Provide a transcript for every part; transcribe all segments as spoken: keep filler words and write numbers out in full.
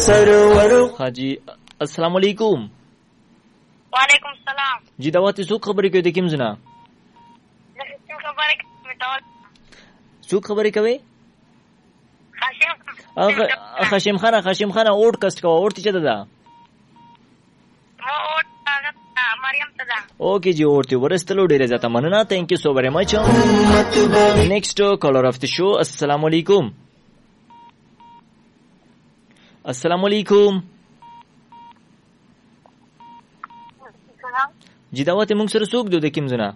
سرور حاجی السلام علیکم. وعلیکم السلام. جی دعوت سو خبرې کوي د کوم زنا؟ څه خبره کوي ته؟ سو خبرې کوي؟ خاشم. اغه خاشم خان خاشم خان اوټ کست کوه اوټ چته ده؟ مو اوټ هغه مریم ته ده. اوکے جی اوټ ورستلو ډیره زیاته مننه. تھینک یو سو ویری مچ. نیکسٹ کالر اف د شو. السلام علیکم. السلام علیکم. جی دعوت مونږ سره څوک دی د کوم زنا؟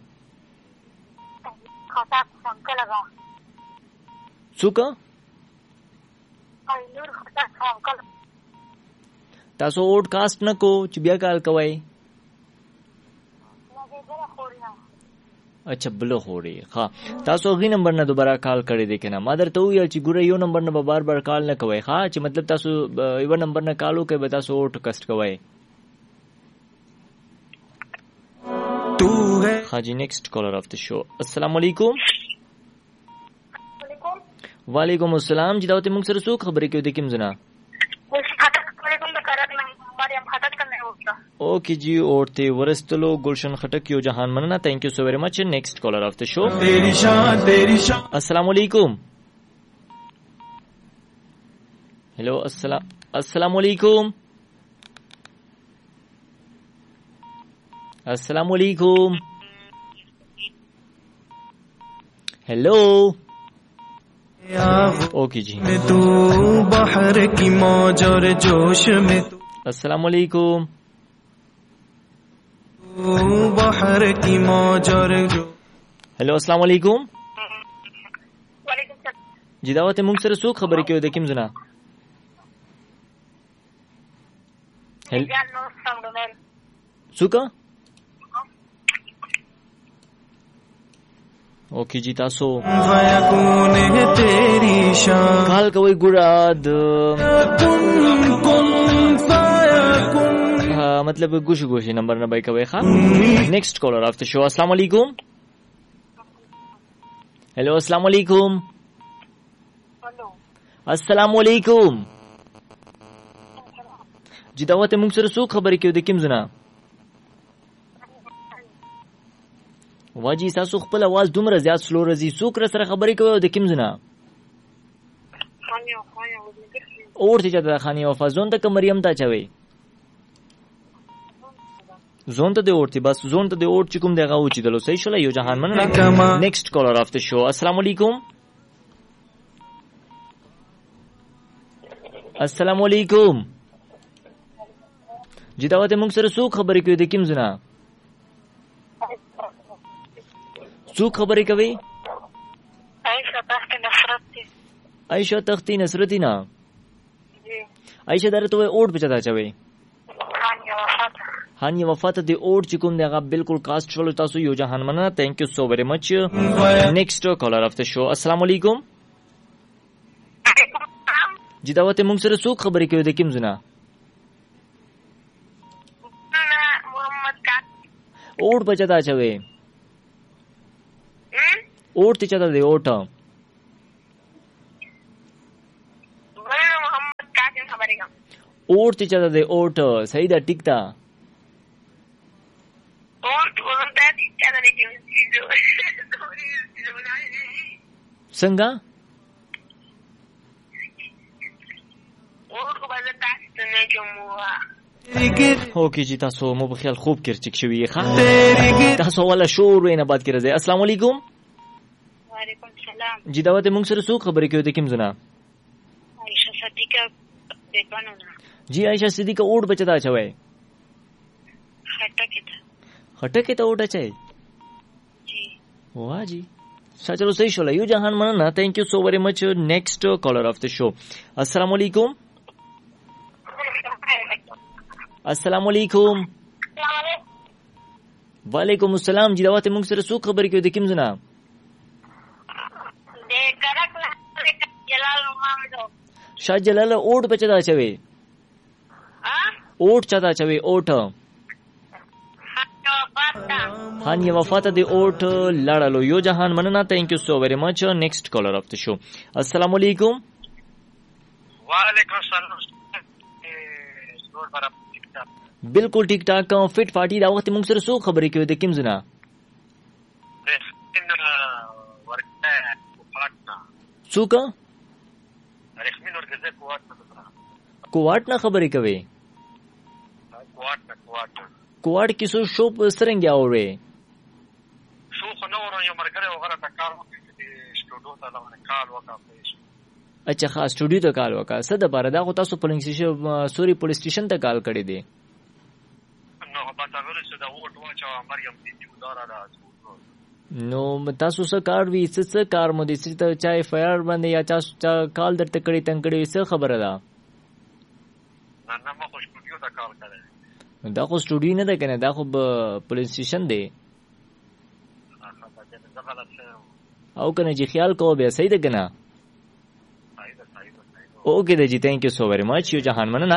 خطا څنګه لگا؟ څوک؟ نور خطا څنګه؟ تاسو اوټ کاست نه کو چې بیا کال کوي؟ اچھا بل خوري. ها تاسو غي نمبر نه دوباره کال کړی دی کنه؟ ما درته ویل چې ګوره یو نمبر نه به بار بار کال نه کوي. ها چې مطلب تاسو یو نمبر نه کالو کوي به تاسو اوټ کاست کوي. حاجی نیکسٹ کالر آف د شو. السلام علیکم. وعلیکم السلام. جی دعوت مونږ سره څوک خبرې کوي د کوم زنا؟ اوکے جی اورته ورستلو گلشن خټک یو جهان مننه. تھینک یو سو ویری مچ. نیکسٹ کالر آف د شو. السلام علیکم. ہیلو السلام السلام علیکم. السلام علیکم. ہیلو اوکے جی. تو بحر کی موج اور جوش میں السلام علیکم. بحر کی موج اور ہیلو السلام علیکم. وعلیکم السلام. جی دعوت مونږ سره څوک خبرې کوي د کوم زنا؟ څوک؟ اوکے جی تاسو فیکون ہے تیری شان کال کوي ګورا د مطلب ګوش ګوشي نمبر نه بای کوي. ښا نیکسٹ کالر اف د شو. السلام علیکم. هلو السلام علیکم. السلام علیکم. جی دعوت مونږ سره څوک خبرې کوي د کوم زنا؟ واجی تاسو خپل आवाज دومره زیات سلو راځي. څوک سره خبرې کوي د کوم زنا؟ اورته چاته خاني او فزون ته مریم ته چوي زون ته دی اورتي بس زون ته دی اورت چې کوم دغه و چې دلو صحیح شول. یو جهان مننه. نیکسٹ کالر اف د شو. السلام علیکم. السلام علیکم. جی دعوت مونږ سره څوک خبرې کوي د کوم زنا؟ څوک خبرې کوي؟ عائشہ تختی نصرت دی. عائشہ تختی نصرت نه عائشہ درته وای اوټ بچا تا چوي. هاني وفات دی اوټ چې کوم دغه بالکل کاست شول. تاسو یو جهان مننه. تھینک یو سو ویری مچ. نیکسٹ کالر اف د شو. السلام علیکم. جی دعوت مونږ سره څوک خبرې کوي د کوم زنا؟ محمد کا اوټ بچا تا چوي. اوټ ته چاته دی اوټ؟ محمد قاسم خبرې کوم. اوټ ته چاته دی اوټ؟ صحیح ده ټیک ده. اوټ ورته دي چاته دی څنګه؟ اوټ کو باندې تاسو نه کومه. اوکے جی تاسو مو په خیال خوب کې چک شوی ښه. تاسو ولا شور وینه بات کې راځي. السلام علیکم. وعلیکم السلام. جی دعوت مونږ سره څوک خبرې کوي د کوم زنا؟ عائشہ صدیقہ دیوانو نه. جی عائشہ صدیقہ اوټ بچتا چوي. خټکه ته خټکه ته اوټ چي. جی واہ جی چلو صحیح شول. یو جهان مننه. تھینک یو سو ویری مچ. نیکسٹ کالر اف د شو. السلام علیکم. السلام علیکم. وعلیکم السلام. جی دعوت مونږ سره څوک خبرې کوي د کوم زنا؟ شاه جلال اوټ بچدا چوي. اوټ چدا چوي اوټ. هاني وفات دی اوټ لړلو. یو جهان مننه. تھینک یو سو ویری مچ. نیکسٹ کالر اف د شو. السلام علیکم. وعلیکم السلام. ټول برابر ټیک ټاک بالکل ټیک ټاک او فټ فاټي دا وخت موږ سره څو خبرې کوي د کوم ځنا رخمین ورکه کوټنا څوک رخمین ورکه کوټنا کوټ نه خبرې کوي کوټنا کوټ کوټ کې څو شو سرنګ اوري شو خو نو ورو یو مرګره وغره د کار وکړي چې سټوډیو ته لاغه کال وکړي اچھا خاص سټوډیو ته کال وکړه څه د بار دا خو تاسو پولیس سټیشن سوري پولیس سټیشن ته کال کړی دی نو په تاسو سره دا وټ واچو مریم دې ګدارا را نو تاسو څه کار وی څه څه کار مو دې چې ته چا اف آی آر باندې یا تاسو کال درته کړی تنګ کړی څه خبره ده نه نه ما خو سټوډیو ته کال کړی دا خو سټوډیو نه ده کنه دا خو پولیس سټیشن دی او کنه چې خیال کوو بیا صحیح ده کنه اوکے جی تھینک یو سو ویری مچ یو جهان مننه